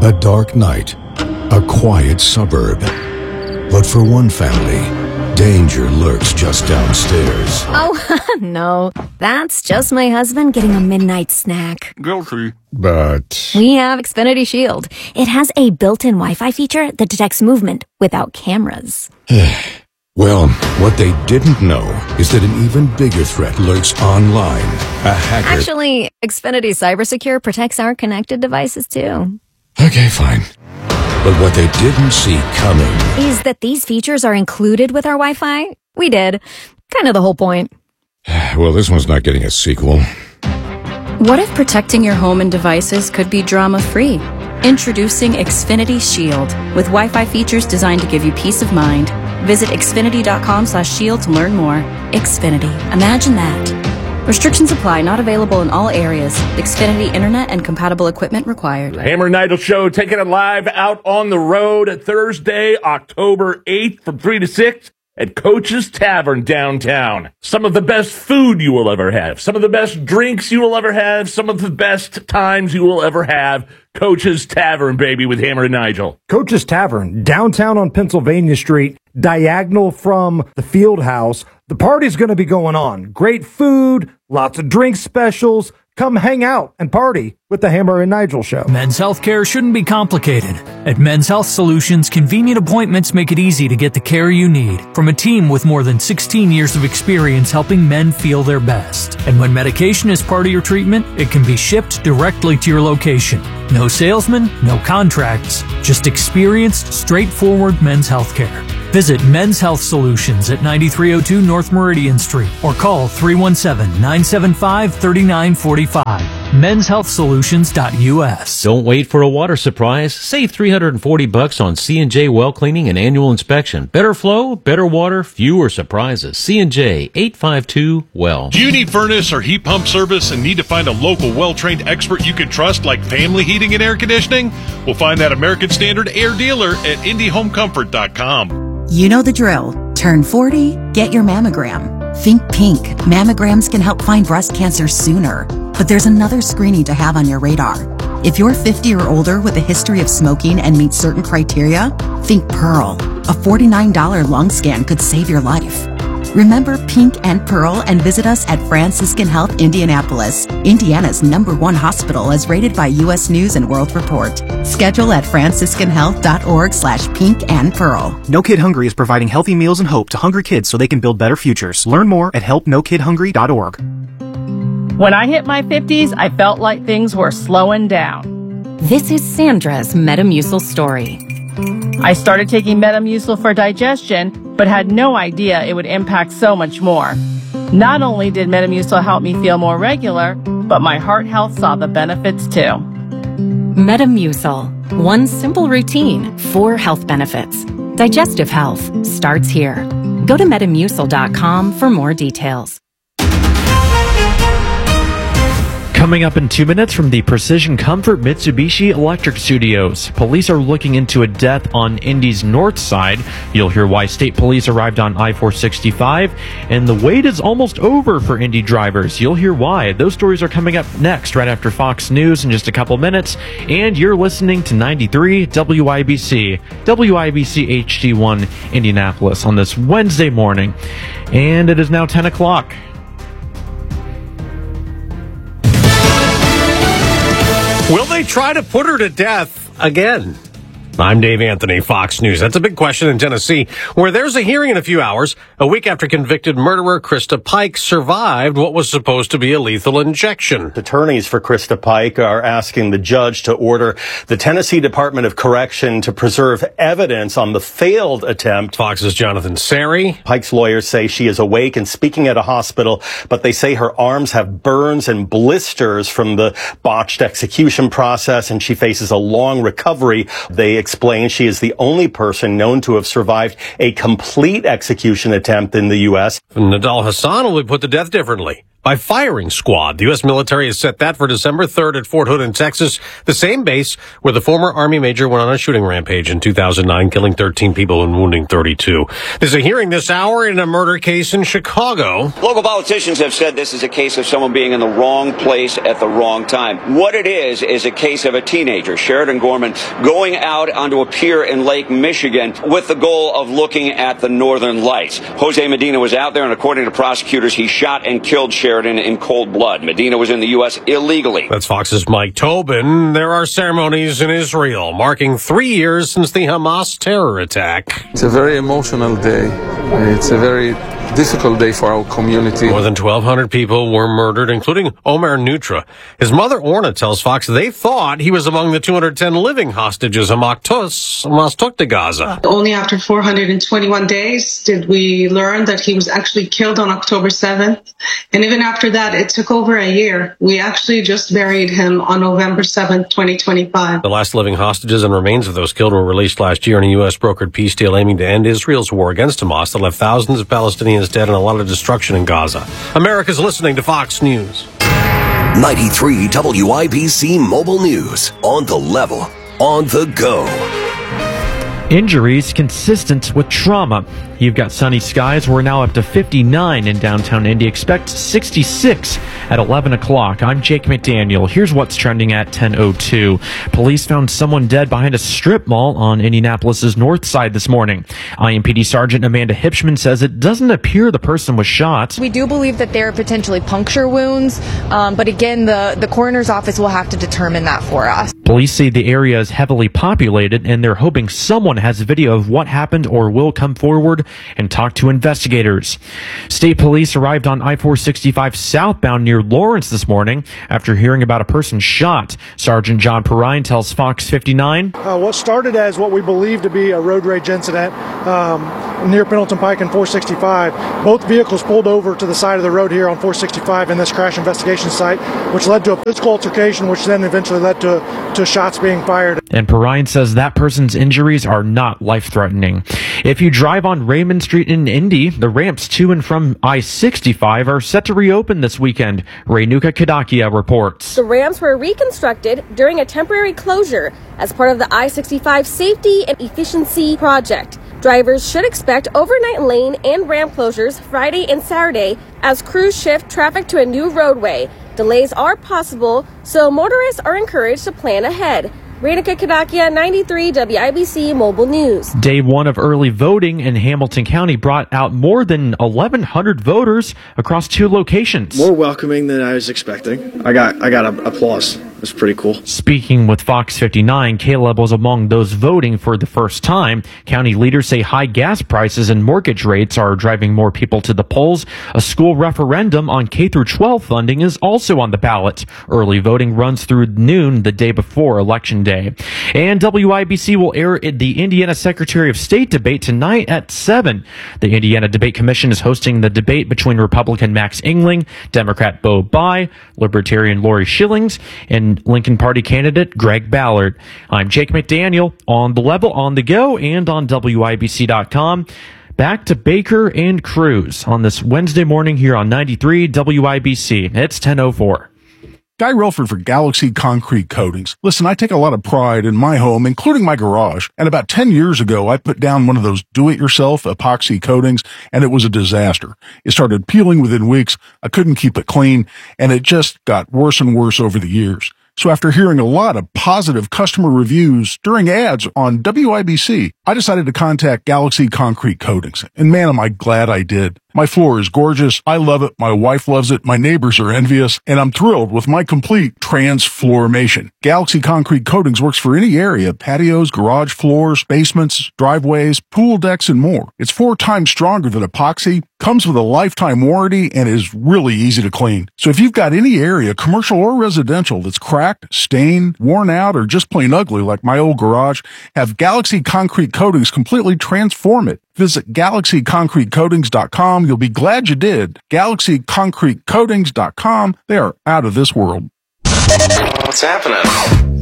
A dark night, a quiet suburb. But for one family, danger lurks just downstairs. Oh, no. That's just my husband getting a midnight snack. Guilty. But We have Xfinity Shield. It has a built-in Wi-Fi feature that detects movement without cameras. well, what they didn't know is that an even bigger threat lurks online. A hacker. Actually, Xfinity CyberSecure protects our connected devices too. Okay, fine. But what they didn't see coming Is that these features are included with our Wi-Fi? We did. Kind of the whole point. Well, this one's not getting a sequel. What if protecting your home and devices could be drama-free? Introducing Xfinity Shield with Wi-Fi features designed to give you peace of mind. Visit xfinity.com/shield to learn more. Xfinity. Imagine that. Restrictions apply. Not available in all areas. Xfinity Internet and compatible equipment required. Hammer and Nigel Show, taking it live out on the road Thursday, October 8th from 3 to 6 at Coach's Tavern downtown. Some of the best food you will ever have. Some of the best drinks you will ever have. Some of the best times you will ever have. Coach's Tavern, baby, with Hammer and Nigel. Coach's Tavern, downtown on Pennsylvania Street, diagonal from the Field House. The party's going to be going on. Great food, lots of drink specials. Come hang out and party with the Hammer and Nigel Show. Men's healthcare shouldn't be complicated. At Men's Health Solutions, convenient appointments make it easy to get the care you need from a team with more than 16 years of experience helping men feel their best. And when medication is part of your treatment, it can be shipped directly to your location. No salesman, no contracts, just experienced, straightforward men's healthcare. Visit Men's Health Solutions at 9302 North Meridian Street or call 317-975-3945. Men'sHealthSolutions.us. Don't wait for a water surprise. Save $340 on C&J well cleaning and annual inspection. Better flow, better water, fewer surprises. C&J 852-WELL. Do you need furnace or heat pump service and need to find a local well-trained expert you can trust like Family Heating and Air Conditioning? We'll find that American Standard air dealer at IndyHomeComfort.com. You know the drill. Turn 40, get your mammogram. Think pink. Mammograms can help find breast cancer sooner. But there's another screening to have on your radar. If you're 50 or older with a history of smoking and meet certain criteria, think Pearl. A $49 lung scan could save your life. Remember Pink and Pearl and visit us at Franciscan Health Indianapolis, Indiana's #1 hospital as rated by U.S. News and World Report. Schedule at franciscanhealth.org/pink and pearl. No Kid Hungry is providing healthy meals and hope to hungry kids so they can build better futures. Learn more at helpnokidhungry.org. When I hit my 50s, I felt like things were slowing down. This is Sandra's Metamucil story. I started taking Metamucil for digestion, but had no idea it would impact so much more. Not only did Metamucil help me feel more regular, but my heart health saw the benefits too. Metamucil. One simple routine, 4 health benefits. Digestive health starts here. Go to Metamucil.com for more details. Coming up in 2 minutes from the Precision Comfort Mitsubishi Electric Studios. Police are looking into a death on Indy's north side. You'll hear why state police arrived on I-465. And the wait is almost over for Indy drivers. You'll hear why. Those stories are coming up next, right after Fox News in just a couple minutes. And you're listening to 93 WIBC, WIBC HD1 Indianapolis on this Wednesday morning. And it is now 10 o'clock. Will they try to put her to death again? I'm Dave Anthony, Fox News. That's a big question in Tennessee, where there's a hearing in a few hours, a week after convicted murderer Krista Pike survived what was supposed to be a lethal injection. Attorneys for Krista Pike are asking the judge to order the Tennessee Department of Correction to preserve evidence on the failed attempt. Fox's Jonathan Sari. Pike's lawyers say she is awake and speaking at a hospital, but they say her arms have burns and blisters from the botched execution process, and she faces a long recovery. They explain she is the only person known to have survived a complete execution attempt in the U.S. Nadal Hassan will be put to death differently. by firing squad. The U.S. military has set that for December 3rd at Fort Hood in Texas, the same base where the former Army major went on a shooting rampage in 2009, killing 13 people and wounding 32. There's a hearing this hour in a murder case in Chicago. Local politicians have said this is a case of someone being in the wrong place at the wrong time. What it is a case of a teenager, Sheridan Gorman, going out onto a pier in Lake Michigan with the goal of looking at the northern lights. Jose Medina was out there, and according to prosecutors, he shot and killed Sheridan in cold blood. Medina was in the U.S. illegally. That's Fox's Mike Tobin. There are ceremonies in Israel marking 3 years since the Hamas terror attack. It's a very emotional day. It's a very difficult day for our community. More than 1,200 people were murdered, including Omer Nutra. His mother, Orna, tells Fox they thought he was among the 210 living hostages Hamas took to Gaza. Only after 421 days did we learn that he was actually killed on October 7th. And even after that, it took over a year. We actually just buried him on November 7th, 2025. The last living hostages and remains of those killed were released last year in a U.S. brokered peace deal aiming to end Israel's war against Hamas that left thousands of Palestinians dead and a lot of destruction in Gaza. America's listening to Fox News. 93 WIBC Mobile News. On the level, on the go. Injuries consistent with trauma. You've got sunny skies. We're now up to 59 in downtown Indy. Expect 66 at 11 o'clock. I'm Jake McDaniel. Here's what's trending at 10:02. Police found someone dead behind a strip mall on Indianapolis's north side this morning. IMPD Sergeant Amanda Hipschman says it doesn't appear the person was shot. We do believe that there are potentially puncture wounds, but again, the coroner's office will have to determine that for us. Police say the area is heavily populated, and they're hoping someone has video of what happened or will come forward and talk to investigators. State police arrived on I-465 southbound near Lawrence this morning after hearing about a person shot. Sergeant John Perrine tells Fox 59. What started as what we believe to be a road rage incident near Pendleton Pike and 465, both vehicles pulled over to the side of the road here on 465 in this crash investigation site, which led to a physical altercation, which then eventually led to shots being fired. And Perrine says that person's injuries are not life-threatening. If you drive on Raymond Street in Indy, the ramps to and from I-65 are set to reopen this weekend. Renuka Kadakia reports. The ramps were reconstructed during a temporary closure as part of the I-65 Safety and Efficiency Project. Drivers should expect overnight lane and ramp closures Friday and Saturday as crews shift traffic to a new roadway. Delays are possible, so motorists are encouraged to plan ahead. Renuka Kadakia, 93 WIBC Mobile News. Day one of early voting in Hamilton County brought out more than 1,100 voters across 2 locations. More welcoming than I was expecting. I got applause. It was pretty cool. Speaking with Fox 59, Caleb was among those voting for the first time. County leaders say high gas prices and mortgage rates are driving more people to the polls. A school referendum on K-12 funding is also on the ballot. Early voting runs through noon the day before Election Day. And WIBC will air the Indiana Secretary of State debate tonight at 7. The Indiana Debate Commission is hosting the debate between Republican Max Engling, Democrat Bo Bai, Libertarian Lori Schillings, and Lincoln Party candidate Greg Ballard. I'm Jake McDaniel, on the level, on the go, and on WIBC.com. Back to Baker and Cruz on this Wednesday morning here on 93 WIBC. It's 10:04. Guy Relford for Galaxy Concrete Coatings. Listen, I take a lot of pride in my home, including my garage. And about 10 years ago, I put down one of those do-it-yourself epoxy coatings, and it was a disaster. It started peeling within weeks. I couldn't keep it clean, and it just got worse and worse over the years. So after hearing a lot of positive customer reviews during ads on WIBC, I decided to contact Galaxy Concrete Coatings. And man, am I glad I did. My floor is gorgeous. I love it. My wife loves it. My neighbors are envious. And I'm thrilled with my complete transformation. Galaxy Concrete Coatings works for any area: patios, garage floors, basements, driveways, pool decks, and more. It's 4 times stronger than epoxy, comes with a lifetime warranty, and is really easy to clean. So if you've got any area, commercial or residential, that's cracked, stained, worn out, or just plain ugly like my old garage, have Galaxy Concrete Coatings completely transform it. Visit GalaxyConcreteCoatings.com. You'll be glad you did. GalaxyConcreteCoatings.com. They are out of this world. What's happening?